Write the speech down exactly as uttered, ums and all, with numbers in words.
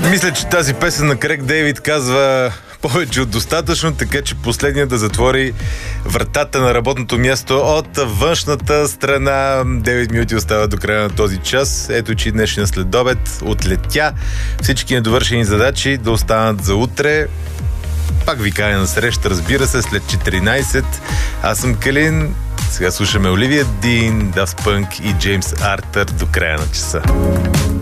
Мисля, че тази песен на Крейг Дейвид казва повече от достатъчно, така че последният да затвори вратата на работното място от външната страна. девет минути остава до края на този час. Ето, че днешния следобед отлетя. Всички недовършени задачи да останат за утре. Пак ви каня на среща, разбира се, след четиринайсет. Аз съм Калин. Сега слушаме Оливия Дин, Daft Punk и Джеймс Артър до края на часа.